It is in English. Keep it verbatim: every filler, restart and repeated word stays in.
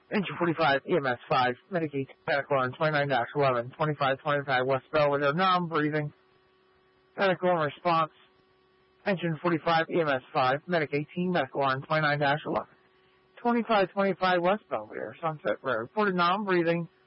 Engine forty-five, E M S five, Medic eighteen, medical on twenty-nine dash eleven, twenty-five twenty-five West Belvedere, non-breathing. Medical on response. Engine forty-five, E M S five, Medic eighteen, medical on twenty-nine dash eleven, twenty-five twenty-five West Belvedere, Sunset Road. Reported non-breathing.